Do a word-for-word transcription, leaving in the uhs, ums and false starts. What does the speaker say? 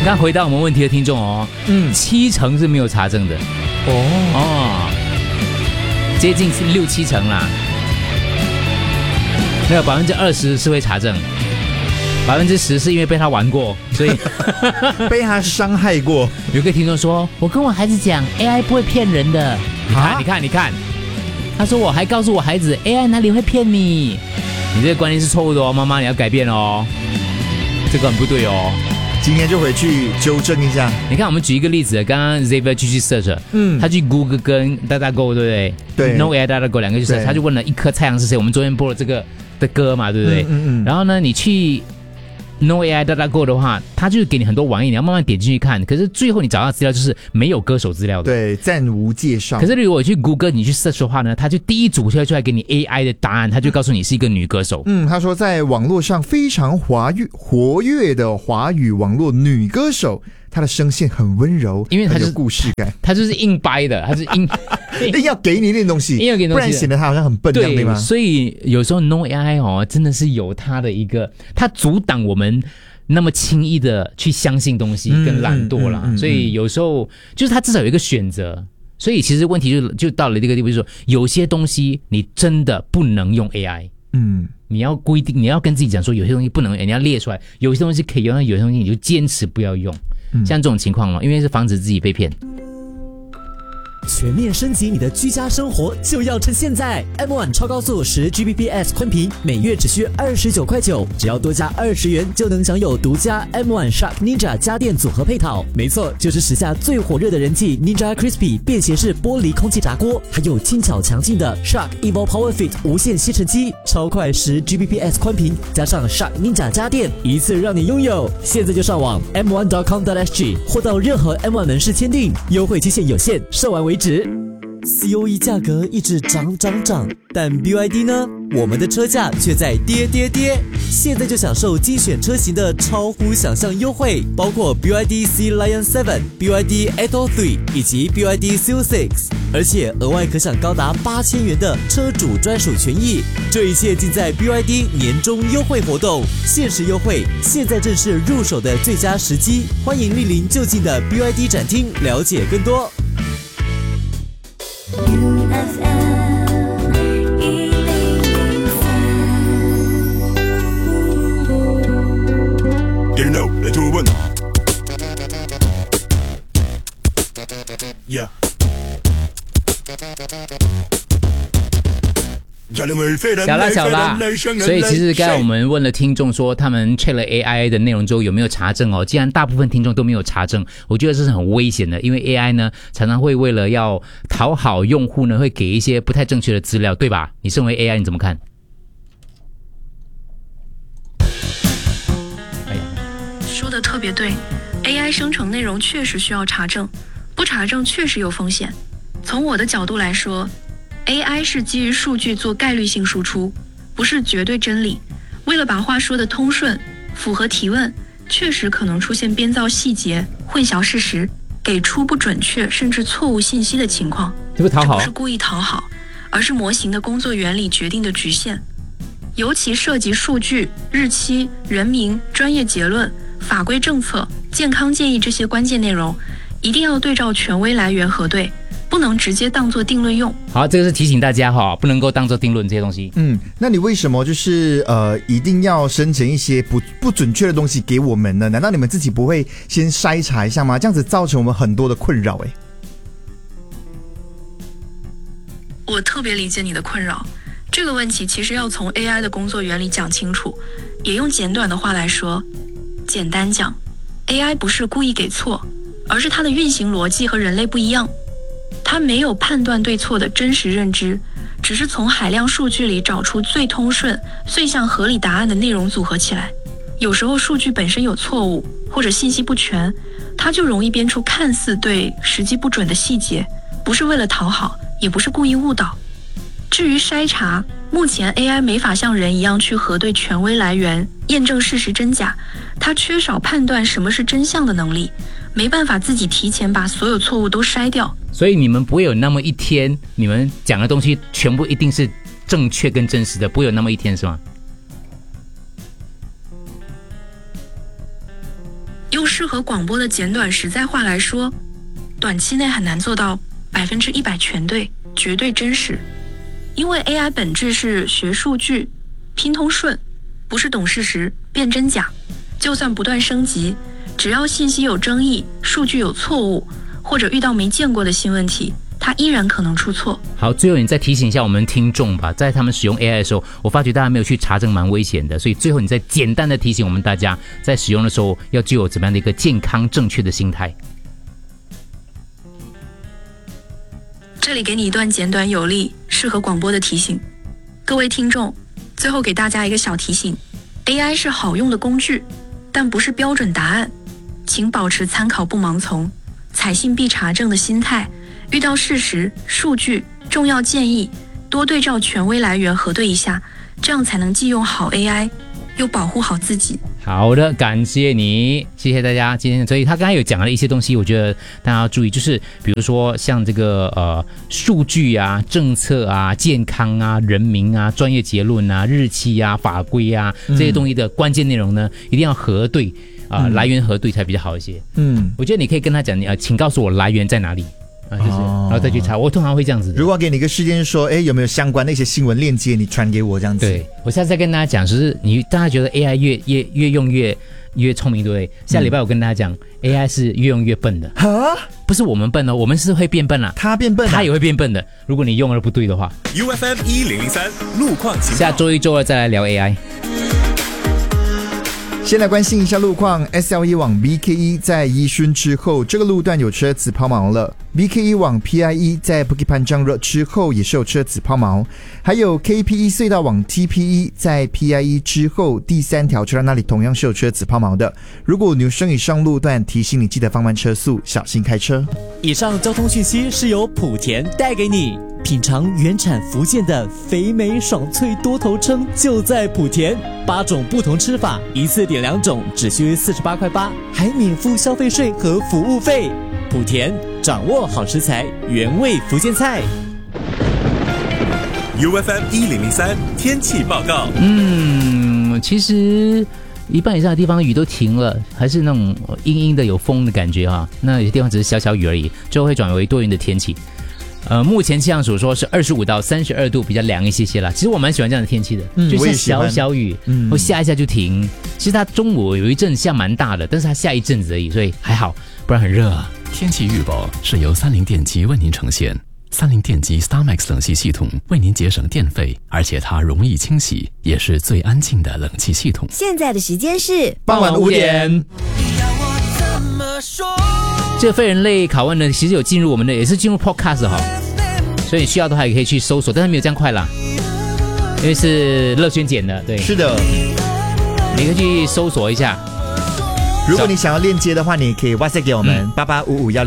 你看回答我们问题的听众哦，嗯，七成是没有查证的，哦哦，接近是六七成啦。那有百分之二十是会查证，百分之十是因为被他玩过，所以被他伤害过。 有个听众说，我跟我孩子讲 A I 不会骗人的，你看你看你看，他说我还告诉我孩子 A I 哪里会骗你，你这个观念是错误的哦，妈妈你要改变哦，这个很不对哦。 今天就回去纠正一下。 你看，我们举一个例子，刚刚 Xavier 去去 search， 嗯，他去 Google 跟 DuckDuckGo 对不对？ 对 ，No A I DuckDuckGo 两个去 search，他就问了一颗太阳是谁？我们昨天播了这个的歌嘛，对不对？嗯嗯嗯。然后呢，你去 No A I DuckDuckGo 的话，他就是给你很多网页，你要慢慢点进去看。可是最后你找到资料就是没有歌手资料的， 对，暂无介绍。 可是如果去 Google 你去 search 的话呢，他就第一组出来给你 A I 的答案，他就告诉你是一个女歌手。 嗯，他说在网络上非常华语活跃的华语网络女歌手，她的声线很温柔， 因为她有故事感， 她就是硬掰的，她是硬硬要给你一点东西， 硬要给你东西， 不然显得她好像很笨， 对， 对吗？ 所以有时候 No A I 哦，真的是有它的一个，它阻挡我们那么轻易的去相信东西跟懒惰啦，嗯嗯嗯嗯、所以有时候就是它至少有一个选择。所以其实问题就就到了这个地步，就是说有些东西你真的不能用 A I， 嗯，你要规定，你要跟自己讲说，有些东西不能用，你要列出来，有些东西可以用，有些东西你就坚持不要用。嗯、像这种情况嘛，因为是防止自己被骗。 全面升级你的居家生活就要趁现在 ！M 一 超高速十 G B P S 宽频，每月只需二十九块九，只要多加二十元就能享有独家 M 一 Shark Ninja 家电组合配套。没错，就是时下最火热的人气 Ninja Crispy 便携式玻璃空气炸锅，还有轻巧强劲的 Shark Evo Power Fit 无线吸尘机，超快十 G B P S 宽频，加上 Shark Ninja 家电，一次让你拥有。现在就上网 M 一 点 com 点 S G 或到任何 M 一 门市签订，优惠期限有限，售完为止。C O E 价格一直涨涨涨，但 B Y D 呢？我们的车价却在跌跌跌。现在就享受精选车型的超乎想象优惠，包括 B Y D C Lion 七、B Y D Atto 三以及 B Y D Seal 六，而且额外可享高达八千元的车主专属权益。这一切尽在 B Y D 年终优惠活动，限时优惠，现在正是入手的最佳时机。欢迎莅临就近的 B Y D 展厅，了解更多。 U F M 一零零三 Get it now, let's do it. Yeah. 小啦小啦，所以其实刚才我们问了听众说，他们 check 了 A I 的内容之后有没有查证哦？既然大部分听众都没有查证，我觉得这是很危险的，因为 A I 呢常常会为了要讨好用户呢，会给一些不太正确的资料，对吧？你身为 A I 你怎么看？ 哎呀，说的特别对 ，A I 生成内容确实需要查证，不查证确实有风险。从我的角度来说。A I 是基于数据做概率性输出，不是绝对真理。为了把话说得通顺，符合提问，确实可能出现编造细节、混淆事实、给出不准确甚至错误信息的情况。 这不讨好？ 这不是故意讨好，而是模型的工作原理决定的局限。尤其涉及数据、日期、人名、专业结论、法规政策、健康建议这些关键内容，一定要对照权威来源核对。不能直接当作定论用。 好，这个是提醒大家哈，不能够当作定论这些东西。 嗯，那你为什么就是呃一定要生成一些不不准确的东西给我们呢？难道你们自己不会先筛查一下吗？这样子造成我们很多的困扰哎。 我特别理解你的困扰，这个问题其实要从 A I 的工作原理讲清楚，也用简短的话来说，简单讲 ，A I 不是故意给错，而是它的运行逻辑和人类不一样。它没有判断对错的真实认知，只是从海量数据里找出最通顺、最像合理答案的内容组合起来。有时候数据本身有错误或者信息不全，它就容易编出看似对、实际不准的细节，不是为了讨好，也不是故意误导。至于筛查，目前 A I 没法像人一样去核对权威来源，验证事实真假，它缺少判断什么是真相的能力，没办法自己提前把所有错误都筛掉。 所以你们不会有那么一天，你们讲的东西全部一定是正确跟真实的，不会有那么一天是吗？ 用适合广播的简短实在话来说，短期内很难做到百分之一百全对、绝对真实，因为 A I 本质是学数据、拼通顺，不是懂事实辨真假。就算不断升级，只要信息有争议、数据有错误，或者遇到没见过的新问题，它依然可能出错。 好，最后你再提醒一下我们听众吧，在他们使用 A I 的时候，我发觉大家没有去查证，蛮危险的。所以最后你再简单的提醒我们大家，在使用的时候要具有怎么样的一个健康正确的心态。 这里给你一段简短有力、适合广播的提醒。各位听众，最后给大家一个小提醒 ：A I 是好用的工具，但不是标准答案，请保持参考不盲从、采信必查证的心态。遇到事实、数据、重要建议，多对照权威来源核对一下，这样才能既用好 A I， 又保护好自己。 好的，感谢你，谢谢大家今天。所以他刚才有讲了一些东西，我觉得大家要注意，就是比如说像这个呃数据啊、政策啊、健康啊、人民啊、专业结论啊、日期啊、法规啊这些东西的关键内容呢，一定要核对啊、呃嗯，来源核对才比较好一些。嗯，我觉得你可以跟他讲，呃，请告诉我来源在哪里。啊，就是，然后再去查。我通常会这样子的。 如果给你一个事件说，哎，有没有相关的一些新闻链接，你传给我这样子。 对，我下次再跟大家讲，就是你大家觉得 A I 越越越用越越聪明，对不对？下礼拜我跟大家讲、嗯、，A I 是越用越笨的。哈，不是我们笨哦，我们是会变笨啦。 他变笨、啊， 他也会变笨的。如果你用的不对的话。 U F M 一零零三路况情报， 下周一周二再来聊 A I。 先来关心一下路况 ，S L E 往 B K E 在宜顺之后，这个路段有车子抛锚了。B K E 往 P I E 在 Bukit Panjang Road 之后也是有车子抛锚，还有 K P E 隧道往 T P E 在 P I E 之后第三条车道那里同样是有车子抛锚的。如果你生以上路段，提醒你记得放慢车速，小心开车。 以上交通讯息是由莆田带给你。品尝原产福建的肥美爽脆多头称就在莆田，八种不同吃法，一次点两种，只需四十八块八，还免付消费税和服务费。莆田掌握好食材，原味福建菜。 U F M 一零零三天气报告。 嗯，其实一半以上的地方雨都停了，还是那种阴阴的有风的感觉啊。那有些地方只是小小雨而已，之后会转为多云的天气。呃，目前气象署说是二十五到三十二度，比较凉一些些啦。其实我蛮喜欢这样的天气的，嗯、就像小小雨，嗯，会下一下就停。其实它中午有一阵下蛮大的，但是它下一阵子而已，所以还好，不然很热啊。 天气预报是由三菱电机为您呈现。三菱电机 StarMax 冷气系统为您节省电费，而且它容易清洗，也是最安静的冷气系统。 现在的时间是傍晚五点。 这个非人类拷问呢，其实有进入我们的，也是进入 podcast 哈，所以需要的话也可以去搜索，但是没有这样快啦，因为是乐轩剪的，对， 是的， 你可以去搜索一下。 如果你想要链接的话，你可以 WhatsApp 给我们八八五五幺。